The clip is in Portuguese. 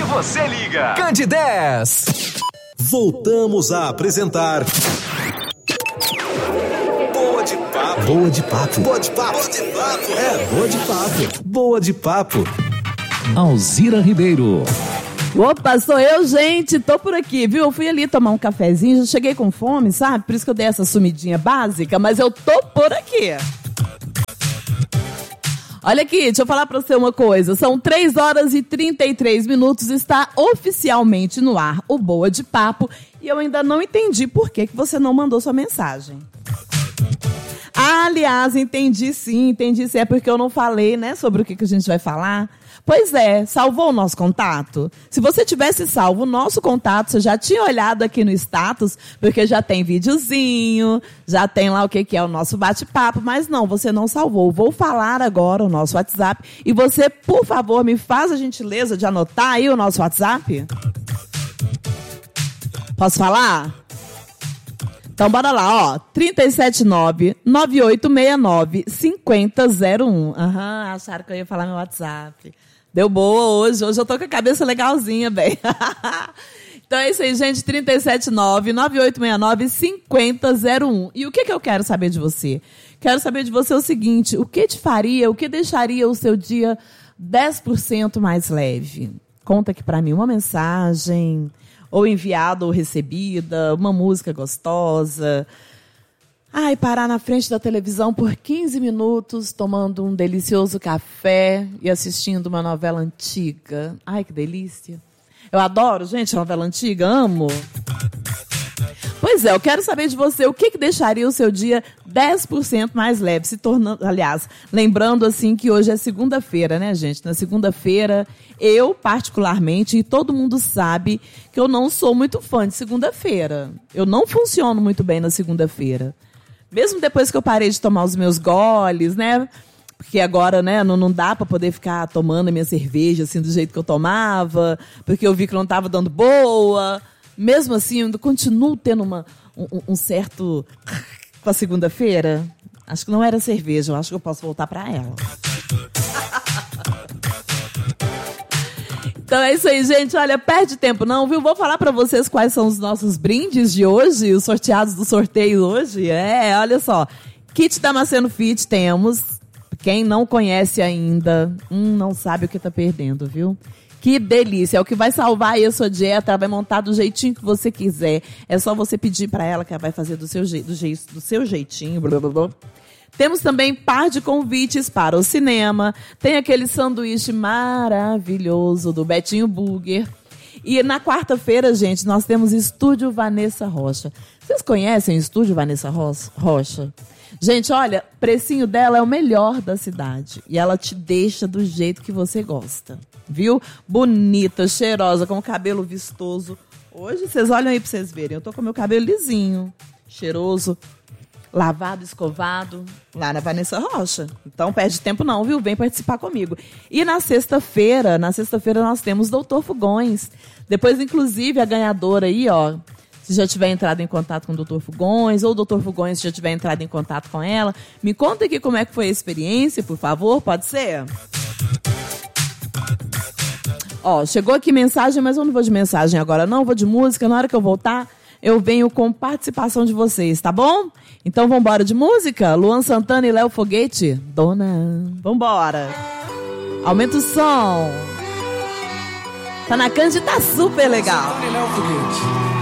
você liga. Candidez. Voltamos a apresentar Boa de Papo. Boa de Papo. Boa de Papo. Boa de Papo. Boa de Papo. Alzira Ribeiro. Opa, sou eu, gente, tô por aqui, viu? Eu fui ali tomar um cafezinho, já cheguei com fome, sabe? Por isso que eu dei essa sumidinha básica, mas eu tô por aqui. Olha aqui, deixa eu falar pra você uma coisa. São 3 horas e 33 minutos, está oficialmente no ar o Boa de Papo e eu ainda não entendi por que você não mandou sua mensagem. Aliás, entendi sim, é porque eu não falei, né, sobre o que a gente vai falar. Pois é, salvou o nosso contato? Se você tivesse salvo o nosso contato, você já tinha olhado aqui no status, porque já tem videozinho, já tem lá o que é o nosso bate-papo, mas não, você não salvou. Vou falar agora o nosso WhatsApp e você, por favor, me faz a gentileza de anotar aí o nosso WhatsApp? Posso falar? Então, bora lá, ó. 379-9869-5001. Aham, acharam que eu ia falar meu WhatsApp. Deu boa hoje. Hoje eu tô com a cabeça legalzinha, bem. Então é isso aí, gente. 379-9869-5001. E o que eu quero saber de você? Quero saber de você o seguinte. O que te faria, o que deixaria o seu dia 10% mais leve? Conta aqui pra mim uma mensagem, ou enviada ou recebida, uma música gostosa. Ai, parar na frente da televisão por 15 minutos, tomando um delicioso café e assistindo uma novela antiga. Ai, que delícia. Eu adoro, gente, novela antiga, amo. Pois é, eu quero saber de você o que deixaria o seu dia 10% mais leve, se tornando, aliás, lembrando assim que hoje é segunda-feira, né, gente? Na segunda-feira, eu particularmente, e todo mundo sabe que eu não sou muito fã de segunda-feira. Eu não funciono muito bem na segunda-feira. Mesmo depois que eu parei de tomar os meus goles, né? Porque agora, né, não dá para poder ficar tomando a minha cerveja assim do jeito que eu tomava, porque eu vi que não estava dando boa. Mesmo assim, eu ainda continuo tendo um certo com a segunda-feira. Acho que não era cerveja, eu acho que eu posso voltar para ela. Então é isso aí, gente. Olha, perde tempo não, viu? Vou falar pra vocês quais são os nossos brindes de hoje, os sorteados do sorteio hoje. Olha só. Kit Damasceno Fit temos. Quem não conhece ainda, não sabe o que tá perdendo, viu? Que delícia. É o que vai salvar aí a sua dieta. Ela vai montar do jeitinho que você quiser. É só você pedir pra ela que ela vai fazer do seu jeitinho. Blá, blá, blá. Temos também par de convites para o cinema. Tem aquele sanduíche maravilhoso do Betinho Burger. E na quarta-feira, gente, nós temos Estúdio Vanessa Rocha. Vocês conhecem o Estúdio Vanessa Rocha? Gente, olha, o precinho dela é o melhor da cidade. E ela te deixa do jeito que você gosta. Viu? Bonita, cheirosa, com o cabelo vistoso. Hoje, vocês olham aí pra vocês verem. Eu tô com meu cabelo lisinho, cheiroso, lavado, escovado, lá na Vanessa Rocha. Então, perde tempo não, viu? Vem participar comigo. E na sexta-feira nós temos Doutor Fugões. Depois, inclusive, a ganhadora aí, ó, se já tiver entrado em contato com o Doutor Fugões, ou o Doutor Fugões se já tiver entrado em contato com ela, me conta aqui como é que foi a experiência, por favor, pode ser? Ó, chegou aqui mensagem, mas eu não vou de mensagem agora não, vou de música. Na hora que eu voltar, eu venho com participação de vocês, tá bom? Então vambora de música? Luan Santana e Léo Foguete? Dona. Vambora. Aumenta o som. Tá na Cândia, tá super legal. Léo Foguete.